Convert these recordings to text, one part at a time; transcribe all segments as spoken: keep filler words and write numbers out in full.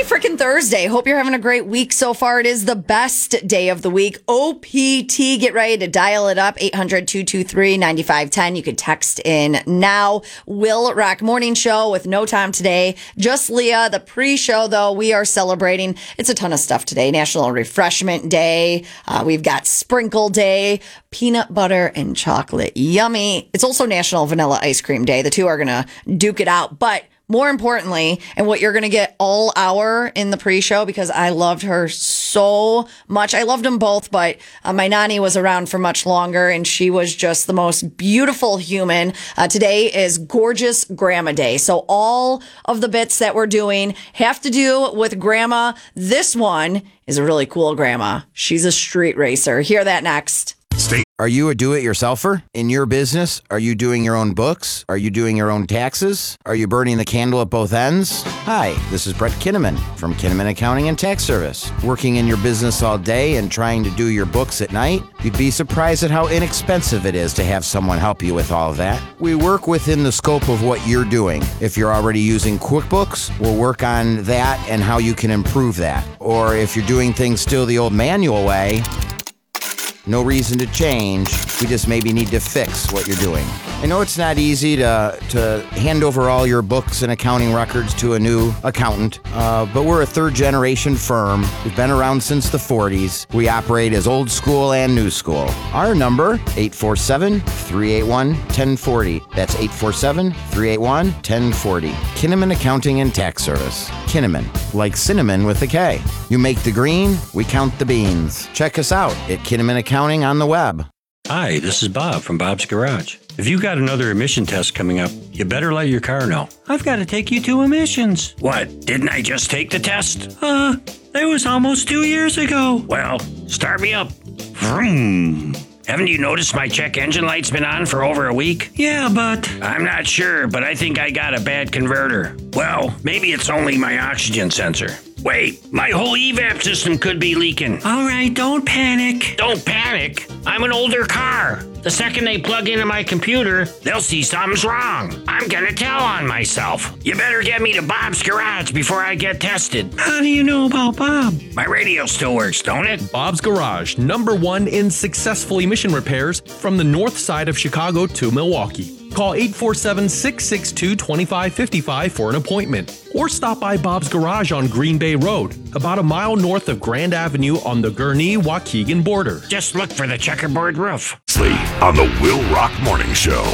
Happy freaking Thursday. Hope you're having a great week so far. It is the best day of the week. O P T, get ready to dial it up. eight hundred, two two three, nine five one zero. You can text in now. Will Rock Morning Show with no time today. Just Leah. The pre-show, though, we are celebrating. It's a ton of stuff today. National Refreshment Day. Uh, we've got Sprinkle Day. Peanut butter and chocolate. Yummy. It's also National Vanilla Ice Cream Day. The two are going to duke it out. But more importantly, and what you're going to get all hour in the pre-show, because I loved her so much. I loved them both, but uh, my nanny was around for much longer, and she was just the most beautiful human. Uh, today is Gorgeous Grandma Day. So all of the bits that we're doing have to do with grandma. This one is a really cool grandma. She's a street racer. Hear that next. Stay. Are you a do-it-yourselfer in your business? Are you doing your own books? Are you doing your own taxes? Are you burning the candle at both ends? Hi, this is Brett Kinnaman from Kinnaman Accounting and Tax Service. Working in your business all day and trying to do your books at night? You'd be surprised at how inexpensive it is to have someone help you with all of that. We work within the scope of what you're doing. If you're already using QuickBooks, we'll work on that and how you can improve that. Or if you're doing things still the old manual way, no reason to change. We just maybe need to fix what you're doing. I know it's not easy to to hand over all your books and accounting records to a new accountant, uh, but we're a third-generation firm. We've been around since the forties. We operate as old school and new school. Our number, eight four seven, three eight one, one zero four zero. That's eight four seven, three eight one, one zero four zero. Kinnaman Accounting and Tax Service. Kinnaman, like cinnamon with a K. You make the green, we count the beans. Check us out at Kinnaman Accounting on the web. Hi, this is Bob from Bob's Garage. If you've got another emission test coming up, you better let your car know. I've got to take you to emissions. What, didn't I just take the test? Uh, that was almost two years ago. Well, start me up. Vroom. Haven't you noticed my check engine light's been on for over a week? Yeah, but... I'm not sure, but I think I got a bad converter. Well, maybe it's only my oxygen sensor. Wait, my whole E VAP system could be leaking. All right, don't panic. Don't panic? I'm an older car. The second they plug into my computer, they'll see something's wrong. I'm gonna tell on myself. You better get me to Bob's Garage before I get tested. How do you know about Bob? My radio still works, don't it? Bob's Garage, number one in successful emission repairs from the north side of Chicago to Milwaukee. Call eight four seven, six six two, two five five five for an appointment. Or stop by Bob's Garage on Green Bay Road, about a mile north of Grand Avenue on the Gurnee-Waukegan border. Just look for the checkerboard roof. On the Will Rock Morning Show.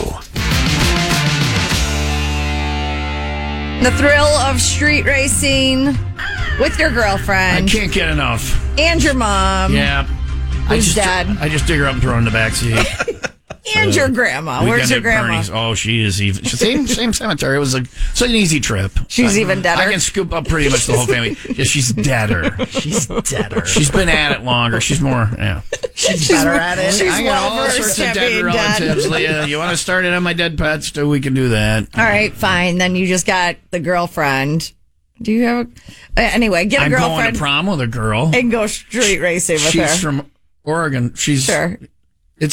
The thrill of street racing with your girlfriend. I can't get enough. And your mom. Yeah. I Who's just, dad? I just dig her up and throw her in the backseat. And your grandma. Where's your grandma? Bernie's. Oh, she is even. Same same cemetery. It was a, such an easy trip. She's I, even deader. I can scoop up pretty much the whole family. Yeah, she's deader. She's deader. She's been at it longer. She's more, yeah. She's, she's better at it. I got all sorts of dead relatives, dead. Leah. You want to start it on my dead pets? Too? We can do that. All right, fine. Then you just got the girlfriend. Do you have a... Anyway, get a I'm girlfriend. I'm going to prom with a girl. And go street racing with she's her. She's from Oregon. She's... Sure.